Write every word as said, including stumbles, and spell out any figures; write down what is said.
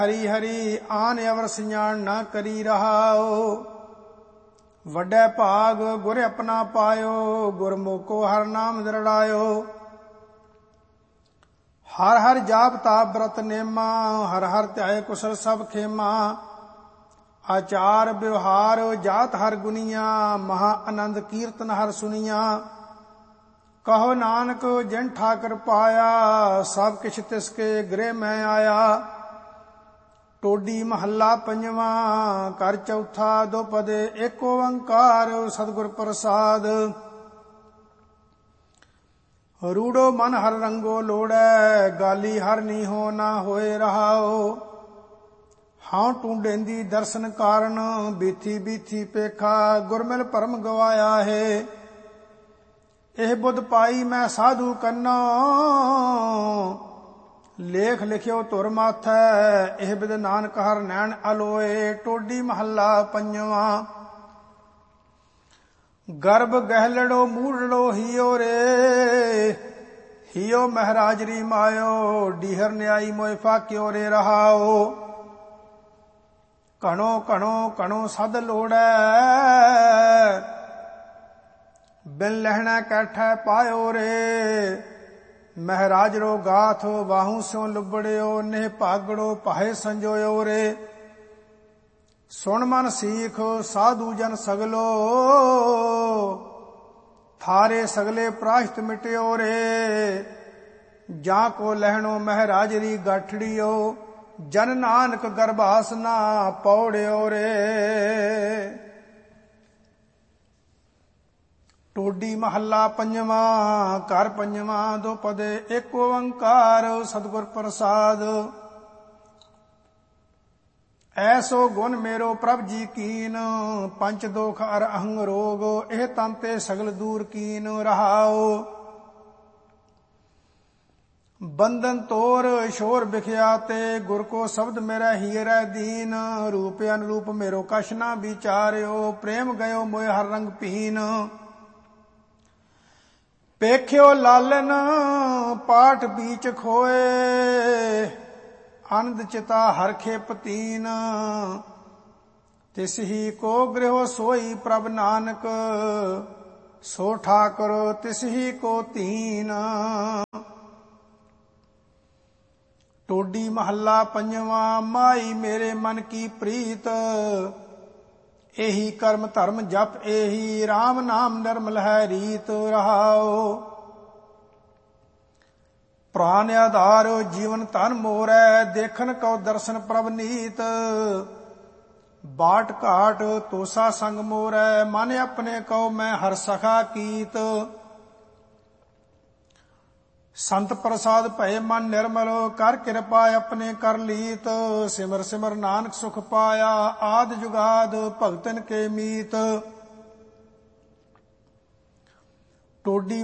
हरी हरी आन अवर सियाण न करी रहाओ। वड्डे भाग गुर अपना पायो, गुरमुखो हर नाम दृढ़ायो। हर हर जाप ताप व्रत नेमा, हर हर ध्याय कुशल सब खेमा। आचार व्यवहार जात हर गुनिया, महा आनंद कीर्तन हर सुनिया। कहो नानक जिन ठाकर पाया, सब किछ तिसके गृह में आया। टोडी महला पंजवा कर चौथा दोपद एक ओंकार सतगुर प्रसाद। रूड़ो मन हर रंगो लोड़ै, गाली हर नीहो ना होए रहाओ। हां टूंडेंदी दर्शन कारण, बीथी बीथी पेखा गुरमिल परम गवाया है। एह बुध पाई मैं साधु कन्ना, लेख लिखियो तुर माथै। एह बिद नानक हर नैन अलोए, टोडी महला पंजवा। गर्भ गहलड़ो मूड़ड़ो हियो रे, हियो महराजरी मायो। डीहर न्याई मोय फाक्यो रे रहाओ। कणो कणो कणो सद लोड़ै, बिन लहणा कैठै पायो रे। महराज रो गाथ बाहू स्यों लुबड़ियो, नेह भागड़ो पाहे संजोयो रे। सुन मन सीख साधु जन सगलो, थारे सगले प्राश्त मिटियो रे। जाको लहणो महराजरी गाठड़ियो, जन नानक गर्भासना पौड़ियो रे। टोडी महला पंजवा कर पंजवा दोपद एक ओंकार सतगुर प्रसाद। ऐसो गुण मेरो प्रभ जी कीन, पंच दोख अर अहंग रोग। एह तंते सगल दूर कीन रहाओ। बंधन तोर शोर बिख्याते, गुर को शब्द मेरा हीरा दीन। रूप अनुरूप मेरो कछ ना विचार्यो, प्रेम गयो मोय हर रंग पीन। पेख्यो लालन पाठ बीच खोए, आनंद चिता हर खेप तीन। तिस ही को गृह सोई प्रभ नानक, सो ठाकुर तिस ही को तीन। टोडी महला पंजवा माई मेरे मन की प्रीत। एही कर्म धर्म जप एही, राम नाम निर्मल है रीत रहाओ। प्राण आधार जीवन धन मोरै, देखन कौ दर्शन प्रभ नीत। बाट घाट तोसा संग मोरै, मन अपने कौ मैं हर सखा कीत। संत प्रसाद भय मन निर्मल, कर कृपा अपने कर लीत। सिमर सिमर नानक सुख पाया, आद जुगाद भगतन के मीत। टोडी